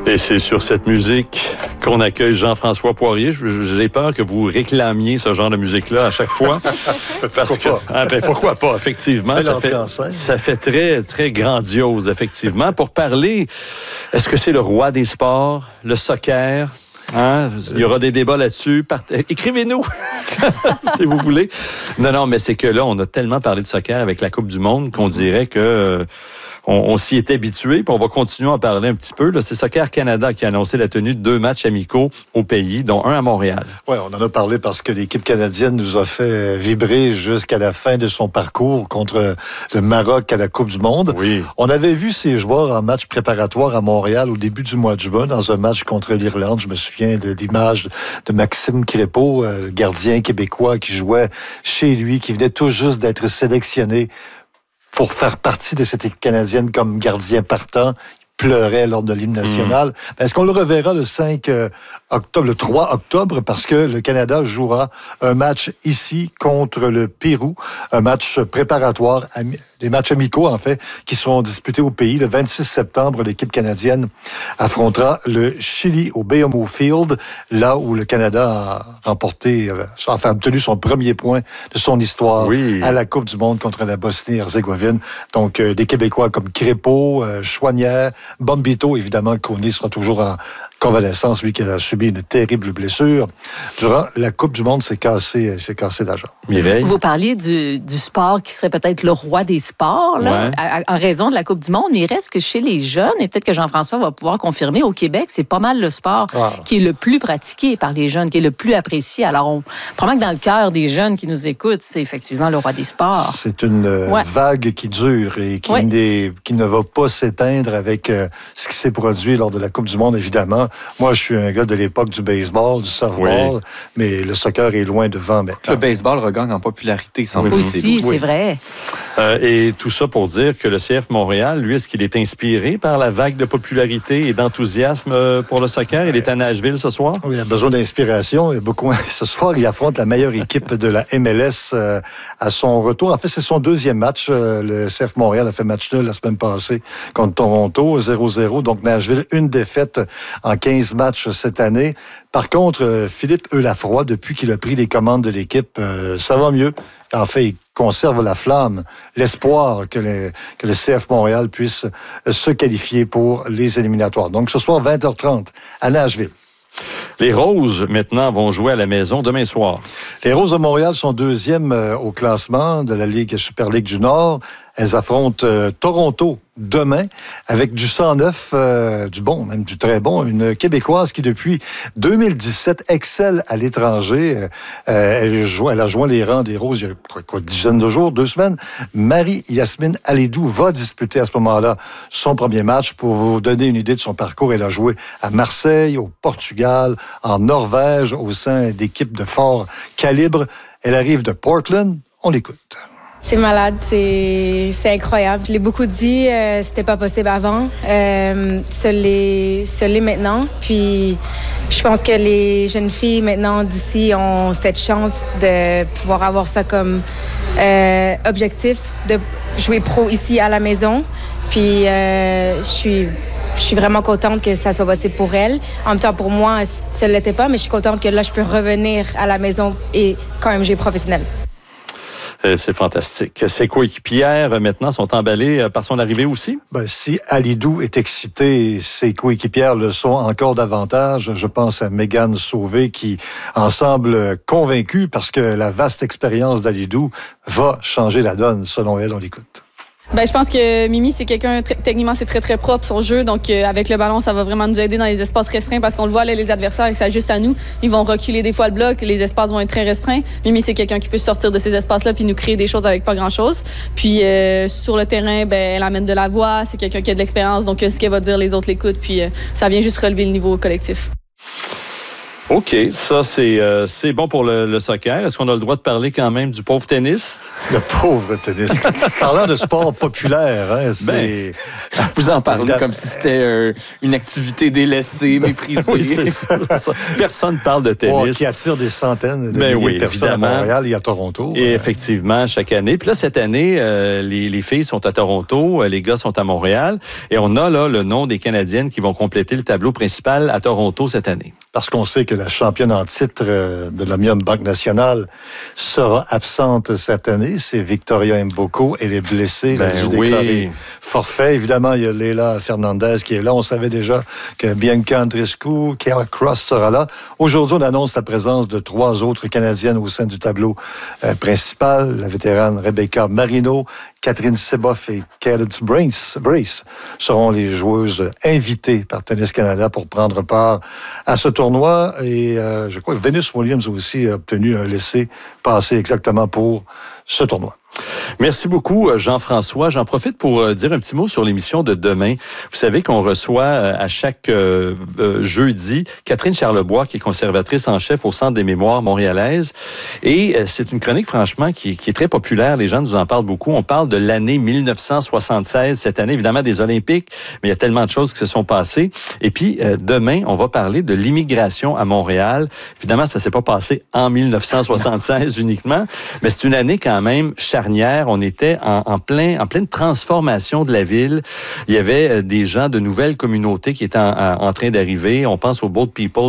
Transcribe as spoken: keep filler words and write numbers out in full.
Et c'est sur cette musique qu'on accueille Jean-François Poirier. J'ai peur que vous réclamiez ce genre de musique-là à chaque fois. Parce pourquoi que, ah ben, pourquoi pas, effectivement. Ça fait, ça fait très, très grandiose, effectivement. Pour parler, est-ce que c'est le roi des sports, le soccer? Hein? Il y aura des débats là-dessus. Part... Écrivez-nous, si vous voulez. Non, non, mais c'est que là, on a tellement parlé de soccer avec la Coupe du Monde qu'on dirait que euh, on, on s'y est habitué. Puis on va continuer à en parler un petit peu. Là, c'est Soccer Canada qui a annoncé la tenue de deux matchs amicaux au pays, dont un à Montréal. Oui, on en a parlé parce que l'équipe canadienne nous a fait vibrer jusqu'à la fin de son parcours contre le Maroc à la Coupe du Monde. Oui. On avait vu ces joueurs en match préparatoire à Montréal au début du mois de juin dans un match contre l'Irlande. Je me souviens de l'image de Maxime Crépeau, le gardien québécois qui jouait chez lui, qui venait tout juste d'être sélectionné pour faire partie de cette équipe canadienne comme gardien partant. Il pleurait lors de l'hymne national. Mmh. Est-ce qu'on le reverra le cinq octobre, le trois octobre, parce que le Canada jouera un match ici contre le Pérou, un match préparatoire, des matchs amicaux en fait, qui seront disputés au pays. Le vingt-six septembre, l'équipe canadienne affrontera le Chili au B M O Field, là où le Canada a remporté, enfin obtenu son premier point de son histoire oui. à la Coupe du Monde contre la Bosnie-Herzégovine. Donc, euh, des Québécois comme Crépeau, euh, Chouanière, Bombito, évidemment, Koné sera toujours en convalescence, lui qui a subi une terrible blessure. Durant la Coupe du Monde, c'est cassé, c'est cassé la jambe. Mireille? Vous parliez du, du sport qui serait peut-être le roi des sports, là, ouais. en raison de la Coupe du Monde, mais il reste que chez les jeunes, et peut-être que Jean-François va pouvoir confirmer, au Québec, c'est pas mal le sport ah. qui est le plus pratiqué par les jeunes, qui est le plus apprécié. Alors, on, probablement que dans le cœur des jeunes qui nous écoutent, c'est effectivement le roi des sports. C'est une ouais. vague qui dure et qui, ouais. n'est, qui ne va pas s'éteindre avec euh, ce qui s'est produit lors de la Coupe du Monde, évidemment. Moi, je suis un gars de l'époque du baseball, du softball, oui. mais le soccer est loin devant maintenant. Le baseball regagne en popularité, sans oui. Aussi, c'est, oui. c'est vrai. Euh, et tout ça pour dire que le C F Montréal, lui, est-ce qu'il est inspiré par la vague de popularité et d'enthousiasme pour le soccer? Il est à Nashville ce soir? Oui, il a besoin d'inspiration. Et beaucoup... Ce soir, il affronte la meilleure équipe de la M L S euh, à son retour. En fait, c'est son deuxième match. Euh, le C F Montréal a fait match nul la semaine passée contre Toronto, zéro zéro. Donc, Nashville, une défaite en quinze matchs cette année. Par contre, Philippe Eulafroy, depuis qu'il a pris les commandes de l'équipe, euh, ça va mieux. En fait, il conserve la flamme, l'espoir que, les, que le C F Montréal puisse se qualifier pour les éliminatoires. Donc, ce soir, vingt heures trente, à Nashville. Les Roses, maintenant, vont jouer à la maison demain soir. Les Roses de Montréal sont deuxièmes euh, au classement de la Ligue Super Ligue du Nord. Elles affrontent euh, Toronto demain avec du cent neuf, euh, du bon, même du très bon. Une Québécoise qui, depuis deux mille dix-sept, excelle à l'étranger. Euh, elle, joue, elle a joint les rangs des Roses il y a quoi, quoi, dizaine de jours, deux semaines. Marie-Yasmine Alidou va disputer à ce moment-là son premier match. Pour vous donner une idée de son parcours, elle a joué à Marseille, au Portugal, en Norvège, au sein d'équipes de fort calibre. Elle arrive de Portland. On l'écoute. C'est malade, c'est, c'est incroyable. Je l'ai beaucoup dit, euh, c'était pas possible avant. Euh, ce l'est, ce l'est maintenant. Puis je pense que les jeunes filles maintenant d'ici ont cette chance de pouvoir avoir ça comme euh, objectif, de jouer pro ici à la maison. Puis euh, je suis... Je suis vraiment contente que ça soit possible pour elle. En même temps, pour moi, ça ne l'était pas, mais je suis contente que là, je peux revenir à la maison et quand même jouer professionnel. C'est fantastique. Ses coéquipières, maintenant, sont emballées par son arrivée aussi? Ben, si Alidou est excitée, ses coéquipières le sont encore davantage. Je pense à Mégane Sauvé qui en semble convaincue parce que la vaste expérience d'Alidou va changer la donne, selon elle. On l'écoute. Ben, je pense que Mimi, c'est quelqu'un, très, techniquement, c'est très, très propre, son jeu. Donc, euh, avec le ballon, ça va vraiment nous aider dans les espaces restreints parce qu'on le voit, là, les adversaires, ils s'ajustent à nous. Ils vont reculer des fois le bloc, les espaces vont être très restreints. Mimi, c'est quelqu'un qui peut sortir de ces espaces-là puis nous créer des choses avec pas grand-chose. Puis, euh, sur le terrain, ben, elle amène de la voix. C'est quelqu'un qui a de l'expérience. Donc, ce qu'elle va dire, les autres l'écoutent. Puis, euh, ça vient juste relever le niveau collectif. OK, ça, c'est, euh, c'est bon pour le, le soccer. Est-ce qu'on a le droit de parler quand même du pauvre tennis? Le pauvre tennis. Parlant de sport populaire, hein, c'est... Ben, vous en parlez Évidemment. Comme si c'était euh, une activité délaissée, méprisée. Oui, c'est ça, ça. Personne ne parle de tennis. Oh, qui attire des centaines de ben milliers oui, de personnes évidemment. à Montréal et à Toronto. Et euh... effectivement, chaque année. Puis là, cette année, euh, les, les filles sont à Toronto, les gars sont à Montréal. Et on a là le nom des Canadiennes qui vont compléter le tableau principal à Toronto cette année. Parce qu'on sait que la championne en titre de l'Omnium Banque Nationale sera absente cette année. C'est Victoria Mboko. Elle est blessée. Ben elle a dû oui. déclarer forfait. Évidemment, il y a Leila Fernandez qui est là. On savait déjà que Bianca Andreescu, Kayla Cross sera là. Aujourd'hui, on annonce la présence de trois autres Canadiennes au sein du tableau euh, principal. La vétérane Rebecca Marino, Catherine Seboff et Cadence Brace, Brace seront les joueuses invitées par Tennis Canada pour prendre part à ce tournoi. Et euh, je crois que Venus Williams aussi a obtenu un laissez-passer exactement pour ce tournoi. Merci beaucoup, Jean-François. J'en profite pour dire un petit mot sur l'émission de demain. Vous savez qu'on reçoit à chaque euh, jeudi Catherine Charlebois, qui est conservatrice en chef au Centre des mémoires montréalaises. Et c'est une chronique, franchement, qui, qui est très populaire. Les gens nous en parlent beaucoup. On parle de l'année mille neuf cent soixante-seize, cette année, évidemment, des Olympiques, mais il y a tellement de choses qui se sont passées. Et puis, euh, demain, on va parler de l'immigration à Montréal. Évidemment, ça s'est pas passé en mille neuf cent soixante-seize uniquement, mais c'est une année quand même charnière. On était en, en, plein, en pleine transformation de la ville. Il y avait des gens de nouvelles communautés qui étaient en, en, en train d'arriver. On pense aux Boat People